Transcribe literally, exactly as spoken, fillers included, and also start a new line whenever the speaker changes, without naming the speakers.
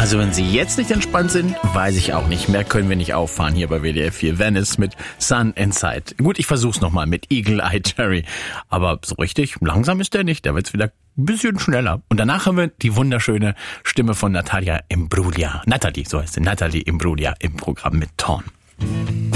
Also wenn Sie jetzt nicht entspannt sind, weiß ich auch nicht. Mehr können wir nicht auffahren hier bei W D R vier Venice mit Sun Inside. Gut, ich versuch's nochmal mit Eagle Eye Cherry. Aber so richtig langsam ist der nicht. Der wird's wieder ein bisschen schneller. Und danach haben wir die wunderschöne Stimme von Natalia Imbruglia. Natalie, so heißt sie. Natalie Imbruglia im Programm mit Torn.